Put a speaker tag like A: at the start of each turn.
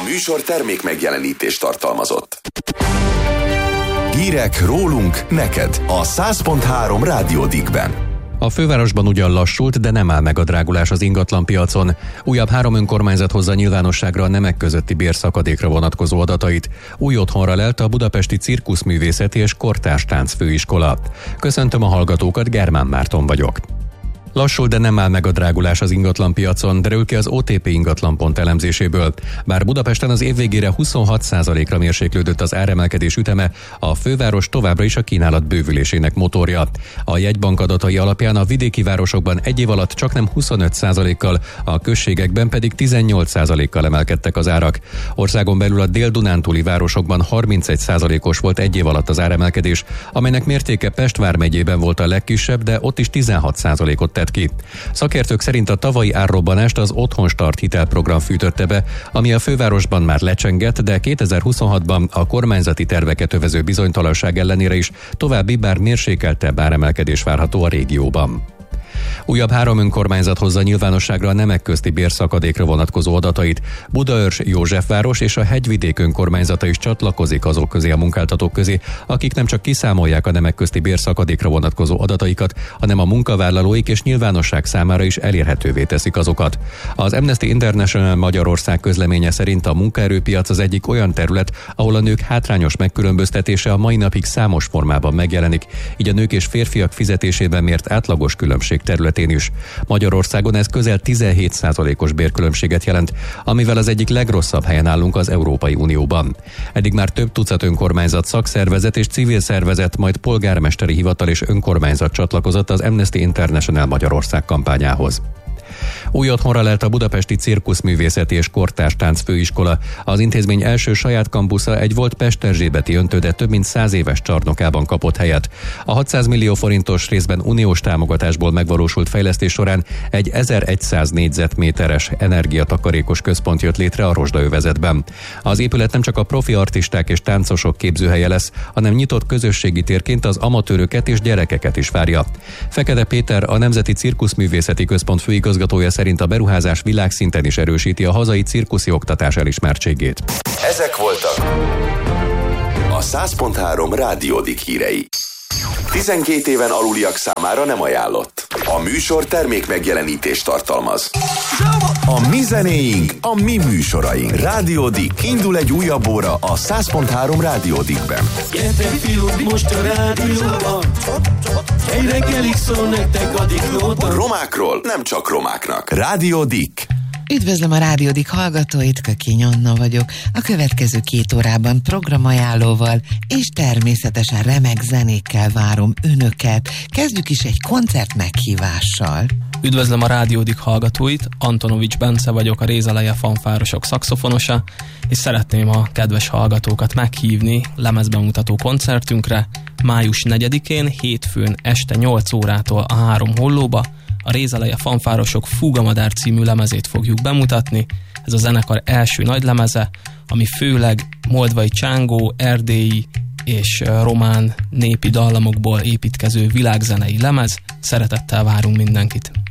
A: műsor termék megjelenítést tartalmazott. Hírek rólunk neked a 100.3 Rádió Dickben.
B: A fővárosban ugyan lassult, de nem áll meg a drágulás az ingatlanpiacon. Újabb 3 önkormányzat hozza nyilvánosságra a nemek közötti bérszakadékra vonatkozó adatait. Új otthonra lelt a Budapesti Cirkuszművészeti és Kortárs Táncfőiskola. Köszöntöm a hallgatókat, Germán Márton vagyok. Lassul, de nem áll meg a drágulás az ingatlanpiacon, derül ki az OTP ingatlanpont elemzéséből. Bár Budapesten az év végére 26%-ra mérséklődött az áremelkedés üteme, a főváros továbbra is a kínálat bővülésének motorja. A jegybank adatai alapján a vidéki városokban egy év alatt csaknem 25%-kal, a községekben pedig 18%-kal emelkedtek az árak. Országon belül a dél-dunántúli városokban 31%-os volt egy év alatt az áremelkedés, amelynek mértéke Pest vármegyében volt a legkisebb, de ott is 16%-ot tett ki. Szakértők szerint a tavalyi árrobbanást az Otthonstart hitelprogram fűtötte be, ami a fővárosban már lecsengett, de 2026-ban a kormányzati terveket övező bizonytalanság ellenére is további, bár mérsékeltebb áremelkedés várható a régióban. Újabb 3 önkormányzat hozza nyilvánosságra a nemek közti bérszakadékra vonatkozó adatait. Budaörs, Józsefváros és a Hegyvidék önkormányzata is csatlakozik azok közé a munkáltatók közé, akik nem csak kiszámolják a nemek közti bérszakadékra vonatkozó adataikat, hanem a munkavállalóik és nyilvánosság számára is elérhetővé teszik azokat. Az Amnesty International Magyarország közleménye szerint a munkaerőpiac az egyik olyan terület, ahol a nők hátrányos megkülönböztetése a mai napig számos formában megjelenik, így a nők és férfiak fizetésében mért átlagos különbség területén is. Magyarországon ez közel 17%-os bérkülönbséget jelent, amivel az egyik legrosszabb helyen állunk az Európai Unióban. Eddig már több tucat önkormányzat, szakszervezet és civil szervezet, majd polgármesteri hivatal és önkormányzat csatlakozott az Amnesty International Magyarország kampányához. Új otthonra lelt a Budapesti Cirkuszművészeti és Kortárs Táncfőiskola. Az intézmény első saját kampusza egy volt pesterzsébeti öntőde több mint 100 éves csarnokában kapott helyet. A 600 millió forintos részben uniós támogatásból megvalósult fejlesztés során egy 1100 négyzetméteres energiatakarékos központ jött létre a rozsdaövezetben. Az épület nem csak a profi artisták és táncosok képzőhelye lesz, hanem nyitott közösségi térként az amatőröket és gyerekeket is várja. Fekete Péter, a Nemzeti Cirkuszművészeti Központ főigazgatója szerint a beruházás világszinten is erősíti a hazai cirkuszi oktatás elismertségét.
A: Ezek voltak a 100.3 Rádió Dick hírei. 12 éven aluliak számára nem ajánlott. A műsor termék megjelenítést tartalmaz. A mi zenéink, a mi műsoraink. Rádió Dick. Indul egy újabb óra a 100.3 Rádió Dickben.
C: Gyertek fiúk, most a rádióban. Egy reggelig szól nektek a Dicknóta.
A: Romákról nem csak romáknak. Rádió Dick.
D: Üdvözlöm a Rádió Dick hallgatóit, Kökény Anna vagyok. A következő 2 órában programajánlóval és természetesen remek zenékkel várom önöket. Kezdjük is egy koncert meghívással.
E: Üdvözlöm a Rádió Dick hallgatóit, Antonovics Bence vagyok, a Rézeleje fanfárosok szaxofonosa, és szeretném a kedves hallgatókat meghívni lemezbemutató koncertünkre május 4-én, hétfőn este 8 órától a 3 Hollóba. A Rézeleje fanfárosok Fúgamadár című lemezét fogjuk bemutatni. Ez a zenekar első nagy lemeze, ami főleg moldvai csángó, erdélyi és román népi dallamokból építkező világzenei lemez. Szeretettel várunk mindenkit!